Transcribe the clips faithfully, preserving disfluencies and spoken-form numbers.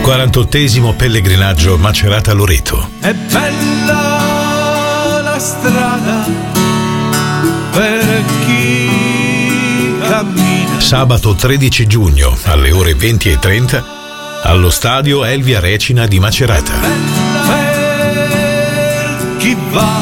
quarantottesimo pellegrinaggio Macerata-Loreto. È bella la strada per chi cammina. Sabato tredici giugno alle ore venti e trenta allo stadio Elvia Recina di Macerata. Per chi va.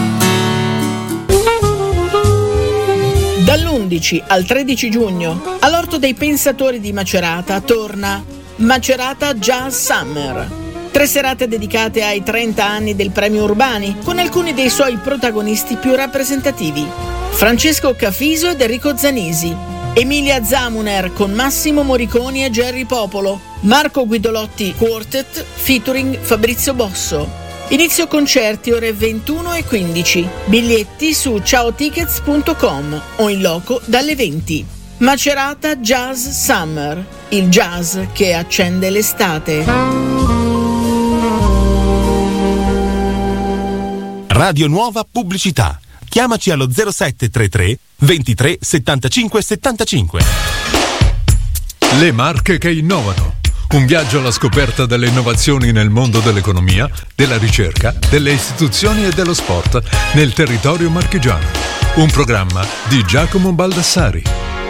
Dall'undici al tredici giugno all'Orto dei Pensatori di Macerata torna Macerata Jazz Summer. Tre serate dedicate ai trenta anni del Premio Urbani, con alcuni dei suoi protagonisti più rappresentativi: Francesco Cafiso ed Enrico Zanisi, Emilia Zamuner con Massimo Moriconi e Gerry Popolo, Marco Guidolotti Quartet featuring Fabrizio Bosso. Inizio concerti ore ventuno e quindici. Biglietti su ciao tickets punto com o in loco dalle venti. Macerata Jazz Summer, il jazz che accende l'estate. Radio Nuova Pubblicità. Chiamaci allo zero sette tre tre ventitré settantacinque settantacinque. Le marche che innovano. Un viaggio alla scoperta delle innovazioni nel mondo dell'economia, della ricerca, delle istituzioni e dello sport nel territorio marchigiano. Un programma di Giacomo Baldassari.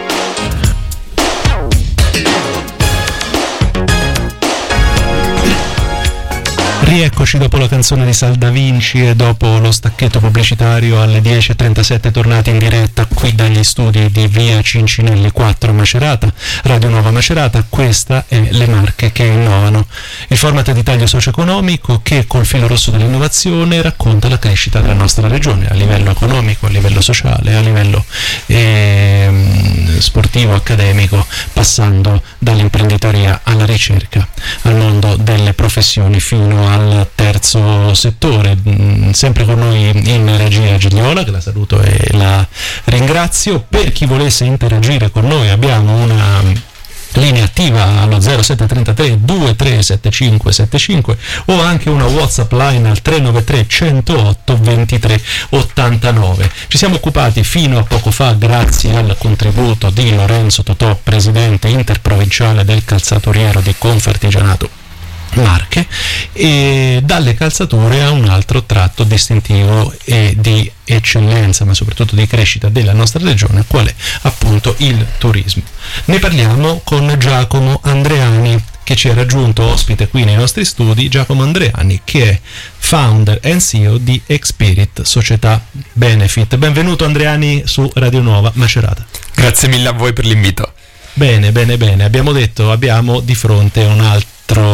Rieccoci dopo la canzone di Sal Da Vinci e dopo lo stacchetto pubblicitario alle dieci e trentasette, tornati in diretta qui dagli studi di via Cincinelli quattro Macerata, Radio Nuova Macerata. Questa è Le Marche che innovano, il format di taglio socio-economico che col filo rosso dell'innovazione racconta la crescita della nostra regione a livello economico, a livello sociale, a livello eh, sportivo, accademico, passando dall'imprenditoria alla ricerca, al mondo delle professioni fino al terzo settore. Sempre con noi in regia Gigliola, che la saluto e la ringrazio. Per chi volesse interagire con noi abbiamo una linea attiva allo zero sette tre tre due tre sette cinque sette cinque o anche una WhatsApp line al tre nove tre uno zero otto ventitré ottantanove. Ci siamo occupati fino a poco fa, grazie al contributo di Lorenzo Totò, presidente interprovinciale del calzaturiero di Confartigianato Marche, e dalle calzature a un altro tratto distintivo e di eccellenza, ma soprattutto di crescita della nostra regione, qual è appunto il turismo. Ne parliamo con Giacomo Andreani, che ci ha raggiunto ospite qui nei nostri studi. Giacomo Andreani, che è founder and C E O di Expirit, società benefit. Benvenuto Andreani su Radio Nuova Macerata. Grazie mille a voi per l'invito. Bene, bene, bene. Abbiamo detto, abbiamo di fronte un altro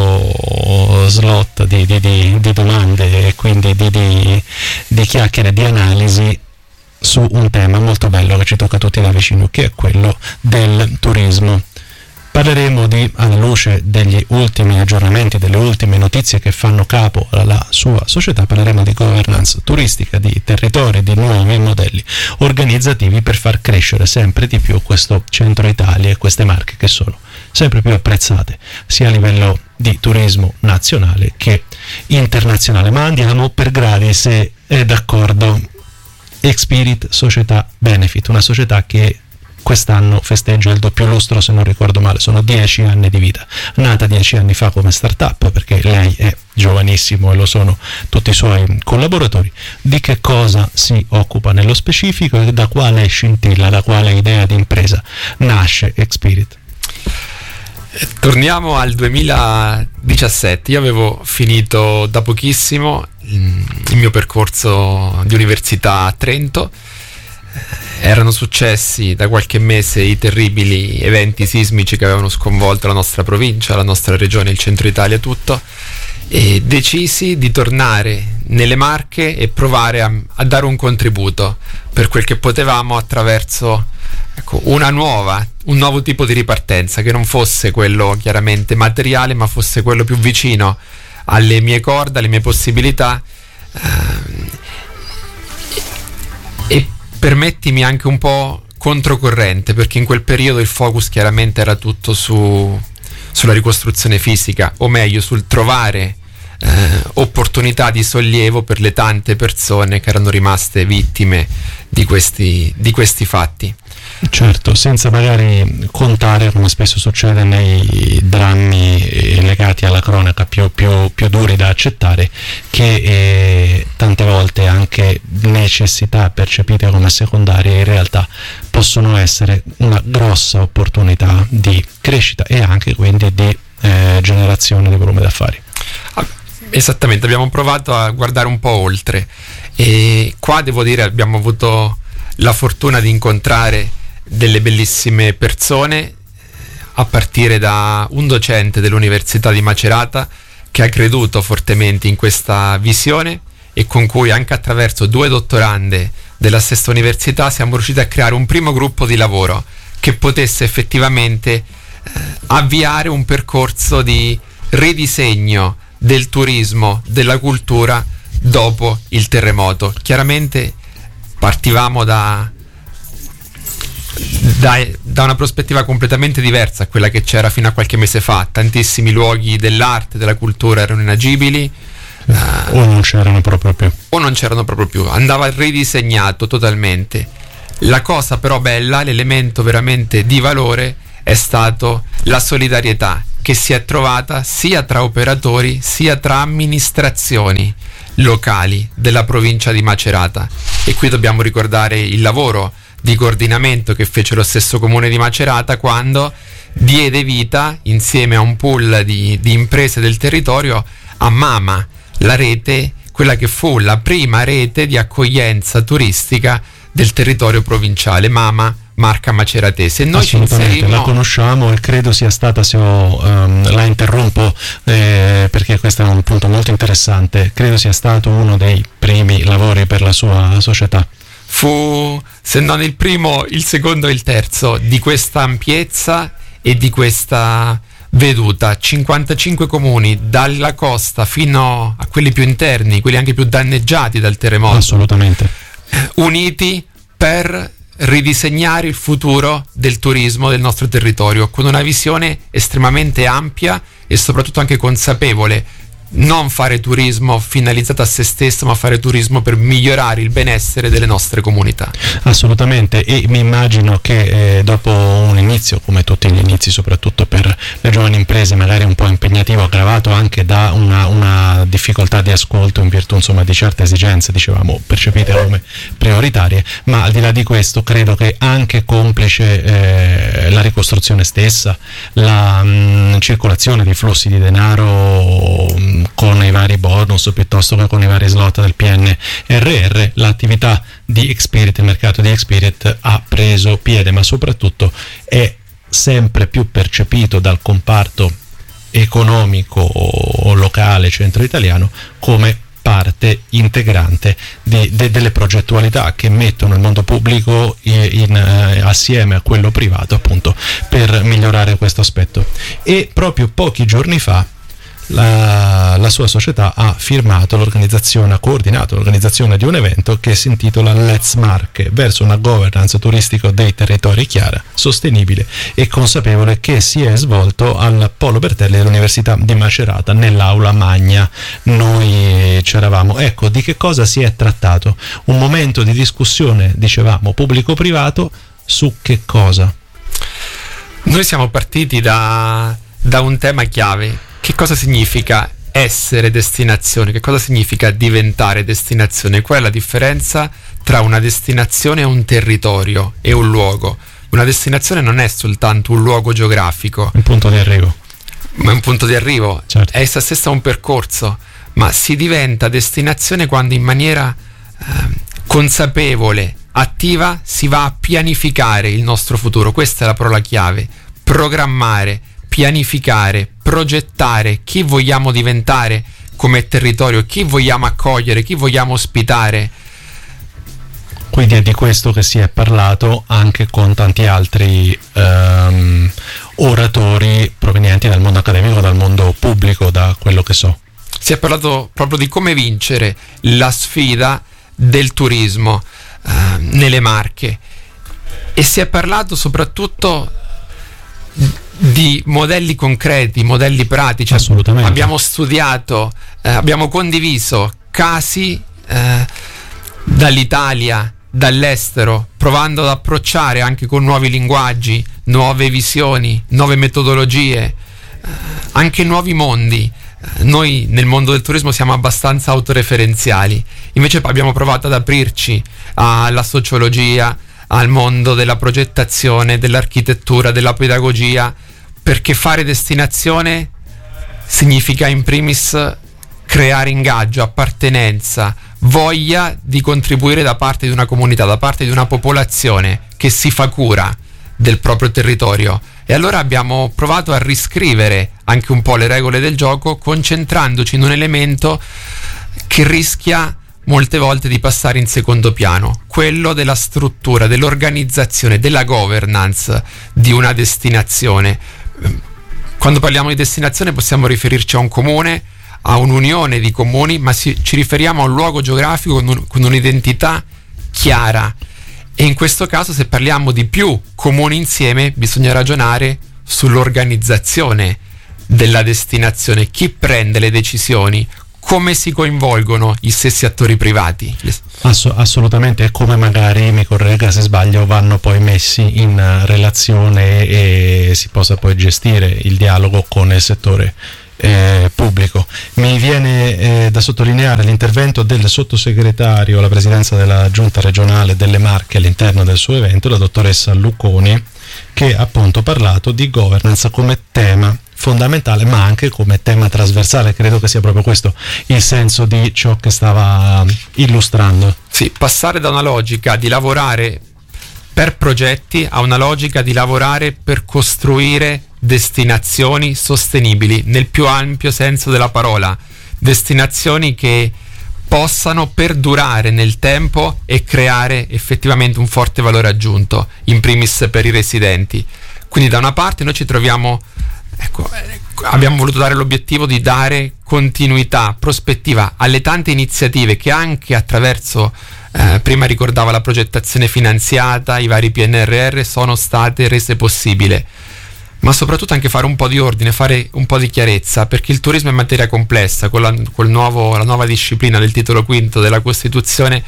slot di, di, di, di domande e quindi di, di, di chiacchiere, di analisi su un tema molto bello che ci tocca a tutti da vicino, che è quello del turismo. Parleremo di, alla luce degli ultimi aggiornamenti, delle ultime notizie che fanno capo alla sua società, parleremo di governance turistica, di territori, di nuovi modelli organizzativi per far crescere sempre di più questo centro Italia e queste marche che sono sempre più apprezzate sia a livello di turismo nazionale che internazionale. Ma andiamo per gradi, se è d'accordo. Expirit, società benefit, una società che quest'anno festeggia il doppio lustro, se non ricordo male, sono dieci anni di vita, nata dieci anni fa come startup, perché lei è giovanissimo e lo sono tutti i suoi collaboratori. Di che cosa si occupa nello specifico e da quale scintilla, da quale idea di impresa nasce Expirit? Torniamo al duemiladiciassette. Io avevo finito da pochissimo il mio percorso di università a Trento. Erano successi da qualche mese i terribili eventi sismici che avevano sconvolto la nostra provincia, la nostra regione, il centro Italia tutto, e decisi di tornare nelle Marche e provare a, a dare un contributo per quel che potevamo attraverso, ecco, una nuova, un nuovo tipo di ripartenza, che non fosse quello chiaramente materiale, ma fosse quello più vicino alle mie corde, alle mie possibilità, ehm, e permettimi anche un po' controcorrente, perché in quel periodo il focus chiaramente era tutto su, sulla ricostruzione fisica, o meglio sul trovare eh, opportunità di sollievo per le tante persone che erano rimaste vittime di questi, di questi fatti. Certo, senza magari contare, come spesso succede nei drammi legati alla cronaca più, più, più duri da accettare, che eh, tante volte anche necessità percepite come secondarie in realtà possono essere una grossa opportunità di crescita e anche quindi di eh, generazione di volume d'affari. Esattamente, abbiamo provato a guardare un po' oltre e qua devo dire abbiamo avuto la fortuna di incontrare delle bellissime persone, a partire da un docente dell'Università di Macerata che ha creduto fortemente in questa visione e con cui anche attraverso due dottorande della stessa università siamo riusciti a creare un primo gruppo di lavoro che potesse effettivamente eh, avviare un percorso di ridisegno del turismo, della cultura dopo il terremoto. Chiaramente partivamo da Da, da una prospettiva completamente diversa a quella che c'era fino a qualche mese fa. Tantissimi luoghi dell'arte, della cultura erano inagibili, uh, o non c'erano proprio più o non c'erano proprio più andava ridisegnato totalmente. La cosa però bella, l'elemento veramente di valore è stato la solidarietà che si è trovata sia tra operatori sia tra amministrazioni locali della provincia di Macerata, e qui dobbiamo ricordare il lavoro di coordinamento che fece lo stesso comune di Macerata quando diede vita, insieme a un pool di, di imprese del territorio, a Mama, la rete, quella che fu la prima rete di accoglienza turistica del territorio provinciale, Mama Marca Maceratese. Noi assolutamente, ci inserimmo... la conosciamo e credo sia stata, se ho, um, la interrompo eh, perché questo è un punto molto interessante, credo sia stato uno dei primi lavori per la sua società. Fu, se non il primo, il secondo e il terzo di questa ampiezza e di questa veduta. cinquantacinque comuni, dalla costa fino a quelli più interni, quelli anche più danneggiati dal terremoto. Assolutamente. Uniti per ridisegnare il futuro del turismo del nostro territorio, con una visione estremamente ampia e soprattutto anche consapevole. Non fare turismo finalizzato a se stesso, ma fare turismo per migliorare il benessere delle nostre comunità. Assolutamente, e mi immagino che eh, dopo un inizio, come tutti gli inizi, soprattutto per le giovani imprese, magari un po' impegnativo, aggravato anche da una, una difficoltà di ascolto in virtù insomma di certe esigenze, dicevamo, percepite come prioritarie, ma al di là di questo credo che anche complice eh, la ricostruzione stessa, la mh, circolazione dei flussi di denaro mh, con i vari bonus piuttosto che con i vari slot del P N R R, l'attività di Xspirit, il mercato di Xspirit ha preso piede, ma soprattutto è sempre più percepito dal comparto economico locale centro italiano come parte integrante di, de, delle progettualità che mettono il mondo pubblico in, in, eh, assieme a quello privato, appunto, per migliorare questo aspetto. E proprio pochi giorni fa La, la sua società ha firmato l'organizzazione, ha coordinato l'organizzazione di un evento che si intitola Let's Marche, verso una governance turistica dei territori chiara, sostenibile e consapevole, che si è svolto al Polo Bertelli dell'Università di Macerata, nell'aula magna. Noi c'eravamo. Ecco, di che cosa si è trattato? Un momento di discussione, dicevamo, pubblico-privato, su che cosa? Noi siamo partiti da, da un tema chiave. Che cosa significa essere destinazione? Che cosa significa diventare destinazione? Qual è la differenza tra una destinazione e un territorio e un luogo? Una destinazione non è soltanto un luogo geografico, un punto di arrivo, ma è un punto di arrivo, certo. È essa stessa un percorso, ma si diventa destinazione quando in maniera eh, consapevole, attiva, si va a pianificare il nostro futuro. Questa è la parola chiave: programmare, pianificare, progettare chi vogliamo diventare come territorio, chi vogliamo accogliere, chi vogliamo ospitare. Quindi è di questo che si è parlato anche con tanti altri ehm, oratori provenienti dal mondo accademico, dal mondo pubblico, da quello che so. Si è parlato proprio di come vincere la sfida del turismo eh, nelle Marche, e si è parlato soprattutto di modelli concreti, modelli pratici. Assolutamente. Abbiamo studiato, eh, abbiamo condiviso casi eh, dall'Italia, dall'estero, provando ad approcciare anche con nuovi linguaggi, nuove visioni, nuove metodologie, eh, anche nuovi mondi, noi nel mondo del turismo siamo abbastanza autoreferenziali, invece abbiamo provato ad aprirci alla sociologia, al mondo della progettazione, dell'architettura, della pedagogia, perché fare destinazione significa in primis creare ingaggio, appartenenza, voglia di contribuire da parte di una comunità, da parte di una popolazione che si fa cura del proprio territorio. E allora abbiamo provato a riscrivere anche un po' le regole del gioco, concentrandoci in un elemento che rischia molte volte di passare in secondo piano, quello della struttura, dell'organizzazione, della governance di una destinazione. Quando parliamo di destinazione possiamo riferirci a un comune, a un'unione di comuni, ma si, ci riferiamo a un luogo geografico con, un, con un'identità chiara. E in questo caso, se parliamo di più comuni insieme, bisogna ragionare sull'organizzazione della destinazione, chi prende le decisioni, come si coinvolgono gli stessi attori privati. Ass- assolutamente, è come magari, mi corregga se sbaglio, vanno poi messi in relazione e si possa poi gestire il dialogo con il settore Eh, pubblico. Mi viene eh, da sottolineare l'intervento del sottosegretario alla presidenza della giunta regionale delle Marche all'interno del suo evento, la dottoressa Luconi, che ha appunto parlato di governance come tema fondamentale, ma anche come tema trasversale. Credo che sia proprio questo il senso di ciò che stava illustrando. Sì, passare da una logica di lavorare per progetti a una logica di lavorare per costruire destinazioni sostenibili nel più ampio senso della parola, destinazioni che possano perdurare nel tempo e creare effettivamente un forte valore aggiunto, in primis per i residenti. Quindi da una parte noi ci troviamo, ecco, abbiamo voluto dare l'obiettivo di dare continuità, prospettiva alle tante iniziative che anche attraverso eh, prima ricordava la progettazione finanziata, i vari P N R R sono state rese possibili, ma soprattutto anche fare un po' di ordine, fare un po' di chiarezza, perché il turismo è materia complessa. Con la, col nuovo, la nuova disciplina del titolo quinto della Costituzione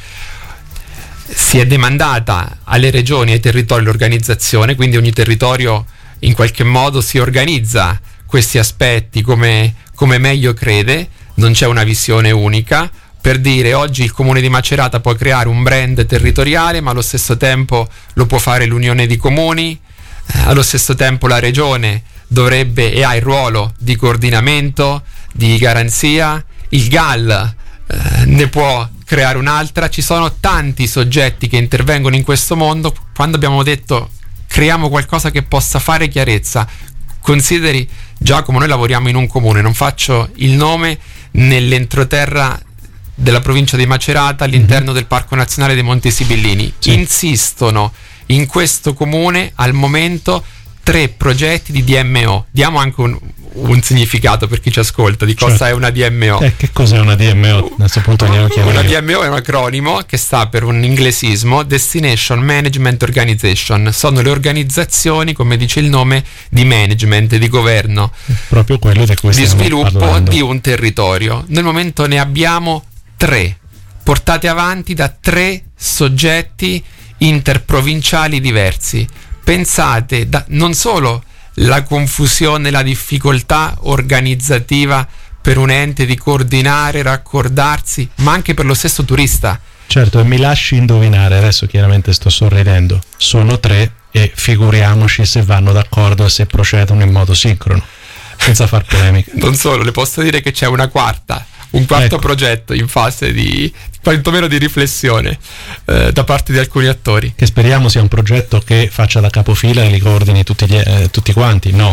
si è demandata alle regioni e ai territori l'organizzazione, quindi ogni territorio in qualche modo si organizza questi aspetti come, come meglio crede, non c'è una visione unica. Per dire, oggi il comune di Macerata può creare un brand territoriale, ma allo stesso tempo lo può fare l'unione di comuni. Allo stesso tempo la regione dovrebbe e ha il ruolo di coordinamento, di garanzia, il G A L eh, ne può creare un'altra. Ci sono tanti soggetti che intervengono in questo mondo. Quando abbiamo detto creiamo qualcosa che possa fare chiarezza, consideri Giacomo, noi lavoriamo in un comune, non faccio il nome, nell'entroterra della provincia di Macerata, all'interno mm-hmm. del Parco Nazionale dei Monti Sibillini. Sì. Insistono in questo comune al momento tre progetti di D M O. Diamo anche un, un significato per chi ci ascolta di cosa certo. è una D M O. Eh, che cos'è una D M O? A questo punto glielo chiedo Una io. D M O è un acronimo che sta per un inglesismo, Destination Management Organization. Sono le organizzazioni, come dice il nome, di management, di governo, proprio quello di cui di stiamo sviluppo parlando. di un territorio. Nel momento ne abbiamo tre, portate avanti da tre soggetti interprovinciali diversi. Pensate, da, non solo la confusione, la difficoltà organizzativa per un ente di coordinare, raccordarsi, ma anche per lo stesso turista. Certo, e mi lasci indovinare, adesso chiaramente sto sorridendo, sono tre e figuriamoci se vanno d'accordo e se procedono in modo sincrono, senza far polemiche. Non solo, le posso dire che c'è una quarta, un quarto ecco. progetto in fase di quantomeno di riflessione eh, da parte di alcuni attori, che speriamo sia un progetto che faccia da capofila e li coordini tutti, gli, eh, tutti quanti. No,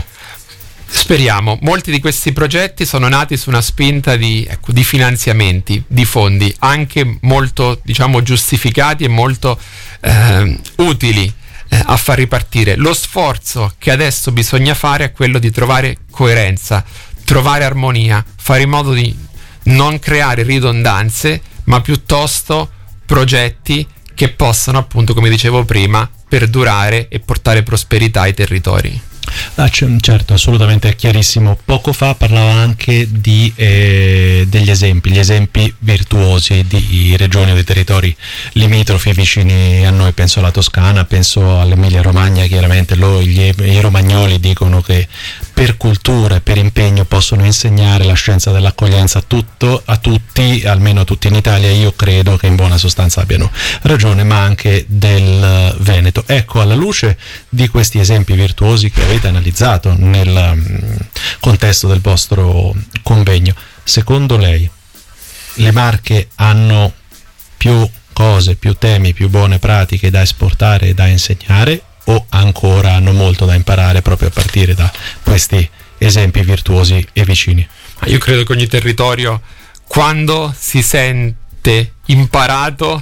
speriamo. Molti di questi progetti sono nati su una spinta di, ecco, di finanziamenti, di fondi anche molto, diciamo, giustificati e molto eh, utili eh, a far ripartire. Lo sforzo che adesso bisogna fare è quello di trovare coerenza, trovare armonia, fare in modo di non creare ridondanze, ma piuttosto progetti che possano, appunto, come dicevo prima, perdurare e portare prosperità ai territori. Ah, c- certo, assolutamente, è chiarissimo. Poco fa parlava anche di eh, degli esempi, gli esempi virtuosi di regioni o di territori limitrofi vicini a noi. Penso alla Toscana, penso all'Emilia Romagna. Chiaramente lo, gli, i romagnoli dicono che per cultura e per impegno possono insegnare la scienza dell'accoglienza a, tutto, a tutti, almeno a tutti in Italia, io credo che in buona sostanza abbiano ragione, ma anche del Veneto. Ecco, alla luce di questi esempi virtuosi che avete analizzato nel um, contesto del vostro convegno, secondo lei le Marche hanno più cose, più temi, più buone pratiche da esportare e da insegnare, o ancora hanno molto da imparare proprio a partire da questi esempi virtuosi e vicini? Io credo che ogni territorio, quando si sente imparato,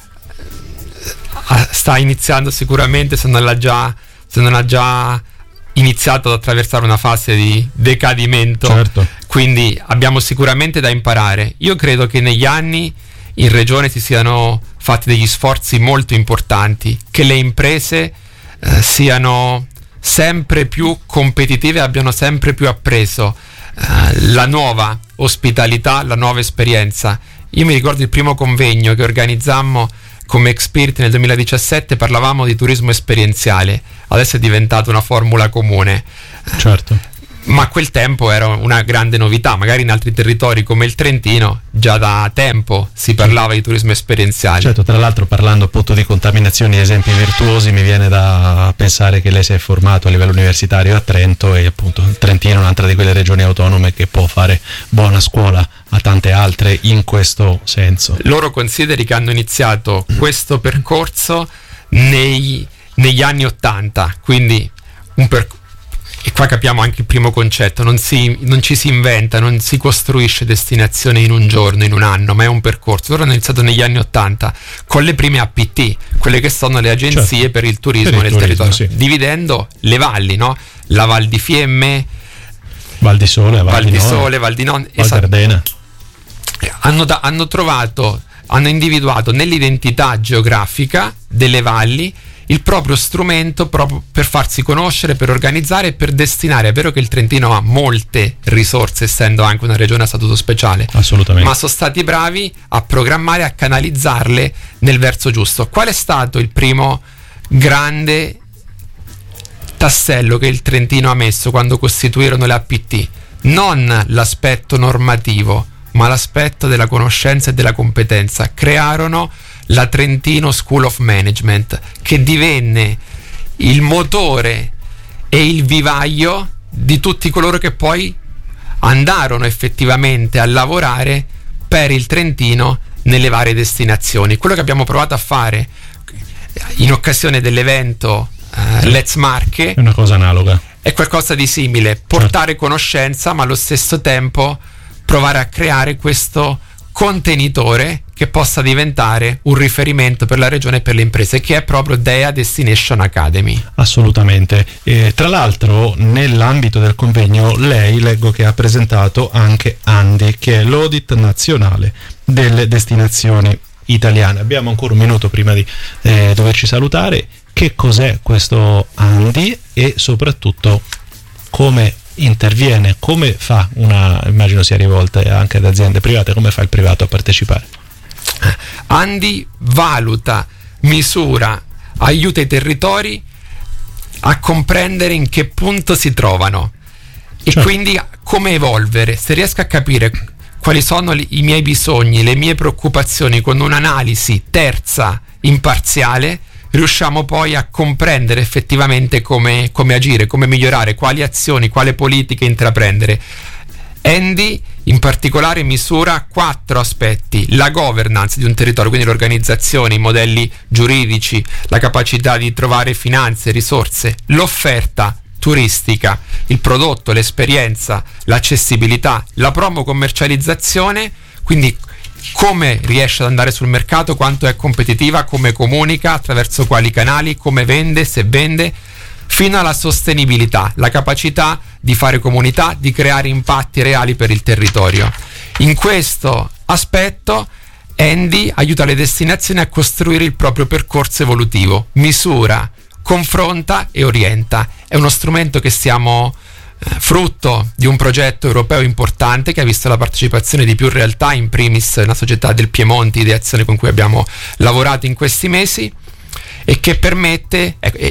sta iniziando sicuramente, se non l'ha già, se non ha già iniziato ad attraversare una fase di decadimento. Certo. Quindi abbiamo sicuramente da imparare. Io credo che negli anni in regione si siano fatti degli sforzi molto importanti, che le imprese eh, siano sempre più competitive e abbiano sempre più appreso eh, la nuova ospitalità, la nuova esperienza. Io mi ricordo il primo convegno che organizzammo come Expirit nel duemiladiciassette, parlavamo di turismo esperienziale, adesso è diventata una formula comune. Certo. Ma a quel tempo era una grande novità, magari in altri territori come il Trentino già da tempo si parlava di turismo esperienziale. Certo, tra l'altro parlando appunto di contaminazioni e esempi virtuosi, mi viene da pensare che lei si è formato a livello universitario a Trento, e appunto il Trentino è un'altra di quelle regioni autonome che può fare buona scuola a tante altre in questo senso. Loro consideri che hanno iniziato questo percorso nei, negli anni ottanta, quindi un percorso. E qua capiamo anche il primo concetto, non, si, non ci si inventa, non si costruisce destinazione in un giorno, in un anno, ma è un percorso. Loro hanno iniziato negli anni ottanta con le prime A P T, quelle che sono le agenzie, certo, per il turismo per il nel turismo, territorio, sì, dividendo le valli, no? La Val di Fiemme, Val di Sole, Val, Val di, di None, Sole, Val di Non, Val Gardena. Hanno, da, hanno trovato, hanno individuato nell'identità geografica delle valli il proprio strumento proprio per farsi conoscere, per organizzare e per destinare. È vero che il Trentino ha molte risorse, essendo anche una regione a statuto speciale, assolutamente, ma sono stati bravi a programmare, a canalizzarle nel verso giusto. Qual è stato il primo grande tassello che il Trentino ha messo quando costituirono le A P T? Non l'aspetto normativo, ma l'aspetto della conoscenza e della competenza. Crearono la Trentino School of Management, che divenne il motore e il vivaio di tutti coloro che poi andarono effettivamente a lavorare per il Trentino nelle varie destinazioni. Quello che abbiamo provato a fare in occasione dell'evento eh, Let's Marche è una cosa analoga, è qualcosa di simile, portare, certo, conoscenza, ma allo stesso tempo provare a creare questo contenitore che possa diventare un riferimento per la regione e per le imprese, che è proprio Dea Destination Academy. Assolutamente. E tra l'altro nell'ambito del convegno lei leggo che ha presentato anche Andi, che è l'audit nazionale delle destinazioni italiane. Abbiamo ancora un minuto prima di eh, doverci salutare. Che cos'è questo Andi e soprattutto come interviene, come fa una, immagino sia rivolta anche ad aziende private, come fa il privato a partecipare? Andi valuta, misura, aiuta i territori a comprendere in che punto si trovano e, certo, quindi come evolvere. Se riesco a capire quali sono i miei bisogni, le mie preoccupazioni con un'analisi terza, imparziale, riusciamo poi a comprendere effettivamente come, come agire, come migliorare, quali azioni, quali politiche intraprendere. Andi in particolare misura quattro aspetti: la governance di un territorio, quindi l'organizzazione, i modelli giuridici, la capacità di trovare finanze, risorse, l'offerta turistica, il prodotto, l'esperienza, l'accessibilità, la promo commercializzazione, quindi come riesce ad andare sul mercato, quanto è competitiva, come comunica, attraverso quali canali, come vende, se vende, fino alla sostenibilità, la capacità di fare comunità, di creare impatti reali per il territorio. In questo aspetto Andi aiuta le destinazioni a costruire il proprio percorso evolutivo, misura, confronta e orienta. È uno strumento che stiamo frutto di un progetto europeo importante che ha visto la partecipazione di più realtà, in primis una società del Piemonte Ideazione con cui abbiamo lavorato in questi mesi, e che permette e, e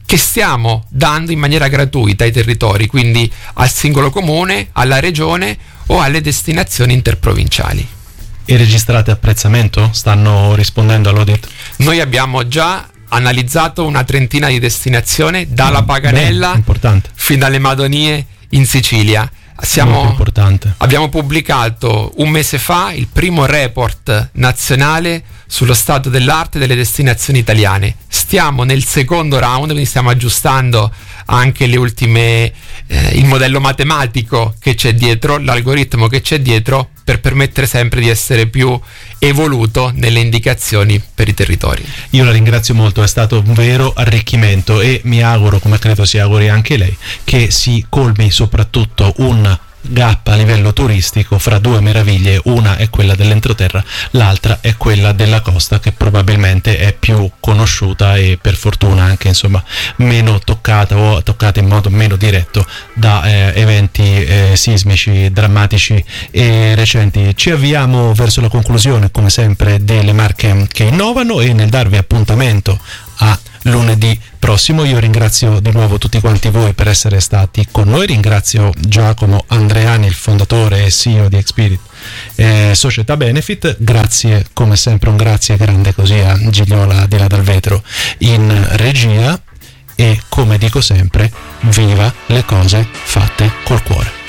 che stiamo dando in maniera gratuita ai territori, quindi al singolo comune, alla regione o alle destinazioni interprovinciali. E registrate apprezzamento? Stanno rispondendo all'audit? Noi abbiamo già analizzato una trentina di destinazioni, dalla Paganella Beh, fino alle Madonie in Sicilia. Siamo, importante. Abbiamo pubblicato un mese fa il primo report nazionale sullo stato dell'arte delle destinazioni italiane. Stiamo nel secondo round, quindi stiamo aggiustando anche le ultime, eh, il modello matematico che c'è dietro, l'algoritmo che c'è dietro, per permettere sempre di essere più evoluto nelle indicazioni per i territori. Io la ringrazio molto, è stato un vero arricchimento e mi auguro, come credo si auguri anche lei, che si colmi soprattutto un gap a livello turistico fra due meraviglie. Una è quella dell'entroterra, l'altra è quella della costa, che probabilmente è più conosciuta e per fortuna anche insomma meno toccata o toccata in modo meno diretto da eh, eventi eh, sismici drammatici e recenti. Ci avviamo verso la conclusione come sempre delle Marche che innovano, e nel darvi appuntamento a lunedì prossimo io ringrazio di nuovo tutti quanti voi per essere stati con noi. Ringrazio Giacomo Andreani, il fondatore e C E O di Experit eh, Società Benefit. Grazie come sempre, un grazie grande così a Gigliola di là dal vetro in regia, e come dico sempre, viva le cose fatte col cuore.